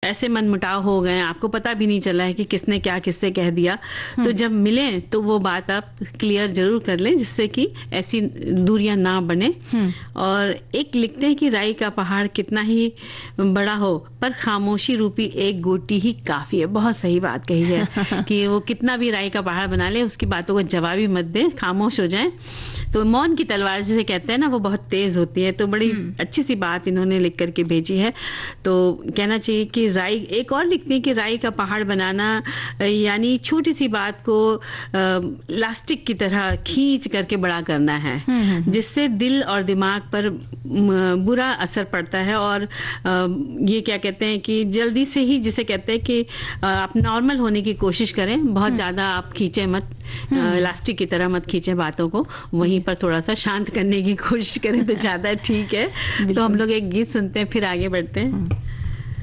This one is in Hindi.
ऐसे मनमुटाव हो गए, आपको पता भी नहीं चला है कि किसने क्या किससे कह दिया, तो जब मिले तो वो बात आप क्लियर जरूर कर लें, जिससे कि ऐसी दूरियां ना बने। और एक लिखते हैं कि राई का पहाड़ कितना ही बड़ा हो पर खामोशी रूपी एक गोटी ही काफी है। बहुत सही बात कही है कि वो कितना भी राई का पहाड़ बना ले, उसकी बातों को जवाब ही मत दे, खामोश हो जाए। तो मौन की तलवार जिसे कहते हैं ना, वो बहुत तेज होती है। तो बड़ी अच्छी सी बात इन्होंने लिख करके भेजी है। तो कहना चाहिए कि राई, एक और लिखते हैं कि राई का पहाड़ बनाना यानी छोटी सी बात को इलास्टिक की तरह खींच करके बड़ा करना है, जिससे दिल और दिमाग पर बुरा असर पड़ता है। और ये क्या कहते हैं कि जल्दी से ही, जिसे कहते हैं कि आप नॉर्मल होने की कोशिश करें, बहुत ज्यादा आप खींचे मत, इलास्टिक की तरह मत खींचे बातों को, वहीं पर थोड़ा सा शांत करने की कोशिश करें तो ज्यादा ठीक है। तो हम लोग एक गीत सुनते हैं, फिर आगे बढ़ते हैं।